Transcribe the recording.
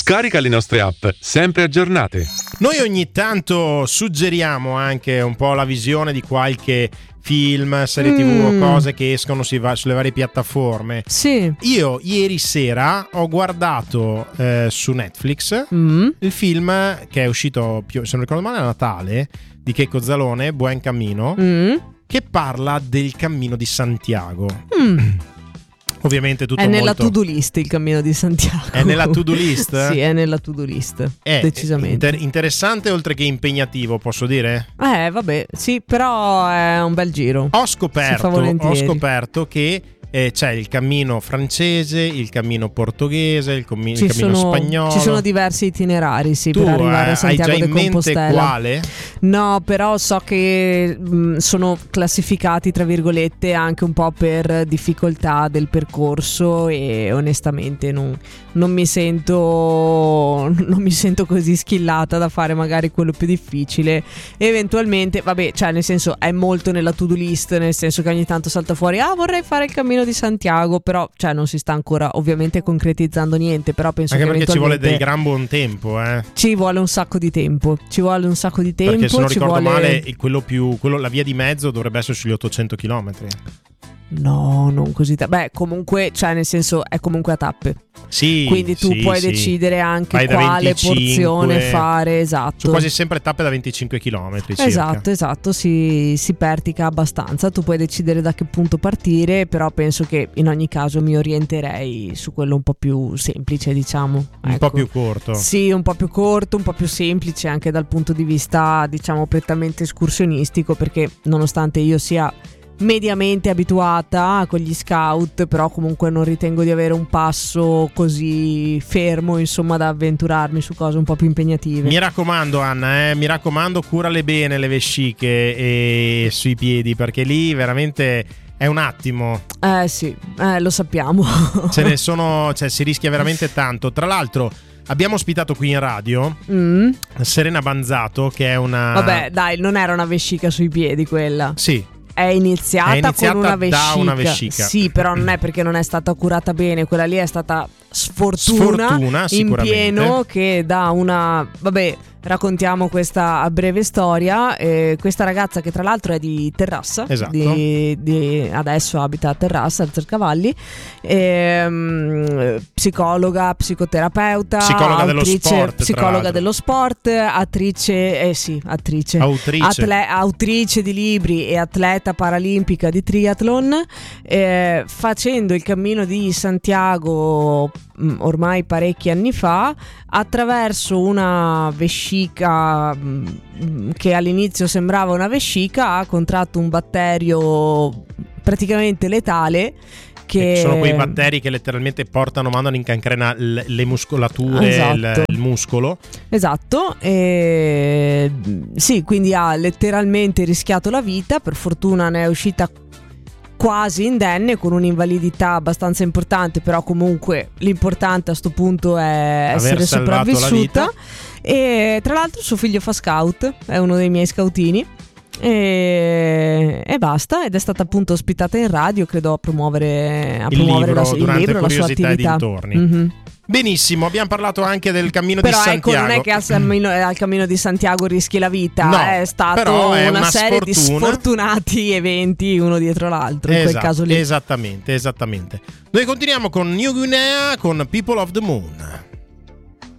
Scarica le nostre app, sempre aggiornate. Noi ogni tanto suggeriamo anche un po' la visione di qualche film, serie TV o cose che escono sulle varie piattaforme. Sì. Io ieri sera ho guardato su Netflix il film che è uscito, se non ricordo male, a Natale, di Checco Zalone, Buen Cammino, che parla del Cammino di Santiago. Ovviamente tutto è nella molto... to-do list il Cammino di Santiago. È nella to-do list? Sì, è nella to-do list. È decisamente interessante oltre che impegnativo, posso dire? Vabbè, sì, però è un bel giro. Ho scoperto che c'è il cammino francese, il cammino portoghese, il cammino spagnolo. Ci sono diversi itinerari, sì, tu per arrivare a Santiago hai già de in mente Compostela. Quale? No, però so che sono classificati tra virgolette anche un po' per difficoltà del percorso e onestamente non mi sento così skillata da fare magari quello più difficile. Eventualmente, vabbè, cioè nel senso è molto nella to-do list, nel senso che ogni tanto salta fuori vorrei fare il Cammino di Santiago, però cioè non si sta ancora ovviamente concretizzando niente, però penso anche che perché ci vuole del gran buon tempo, ci vuole un sacco di tempo, perché se non ricordo male la via di mezzo dovrebbe essere sugli 800 km. No, non così beh, comunque, cioè nel senso è comunque a tappe. Sì, quindi tu puoi decidere anche fai quale 25, porzione fare, esatto. Sono quasi sempre tappe da 25 km circa. Esatto, si pertica abbastanza. Tu puoi decidere da che punto partire, però penso che in ogni caso mi orienterei su quello un po' più semplice, diciamo. Un po' più corto. Sì, un po' più corto, un po' più semplice anche dal punto di vista, diciamo, prettamente escursionistico, perché nonostante io sia mediamente abituata con gli scout, però comunque non ritengo di avere un passo così fermo, insomma, da avventurarmi su cose un po' più impegnative. Mi raccomando, Anna, mi raccomando, curale bene le vesciche e sui piedi, perché lì veramente è un attimo. Sì, lo sappiamo. Si rischia veramente tanto. Tra l'altro abbiamo ospitato qui in radio Serena Banzato, che è una... Vabbè, dai, non era una vescica sui piedi quella. Sì. È iniziata con una vescica. Da una vescica. Sì, però non è perché non è stata curata bene. Quella lì è stata sfortuna in pieno, che da una... Vabbè, raccontiamo questa a breve storia. Questa ragazza, che tra l'altro è di Terrassa, esatto, adesso abita a Terrassa, al Cercavalli, psicologa, psicoterapeuta, psicologa dello sport, autrice di libri e atleta paralimpica di triathlon, facendo il Cammino di Santiago ormai parecchi anni fa attraverso una vescica che all'inizio sembrava una vescica, ha contratto un batterio praticamente letale, che sono quei batteri che letteralmente mandano in cancrena le muscolature, esatto, il muscolo. Esatto, sì, quindi ha letteralmente rischiato la vita. Per fortuna ne è uscita quasi indenne, con un'invalidità abbastanza importante, però comunque l'importante a sto punto è essere sopravvissuta. E tra l'altro suo figlio fa scout, è uno dei miei scoutini, e basta, ed è stata appunto ospitata in radio, credo a promuovere il libro, la sua attività. Benissimo, abbiamo parlato anche del Cammino di Santiago. Però non è che al Cammino di Santiago rischi la vita, no, è stato una serie di sfortunati eventi uno dietro l'altro, in quel caso lì. Esattamente. Noi continuiamo con New Guinea, con People of the Moon.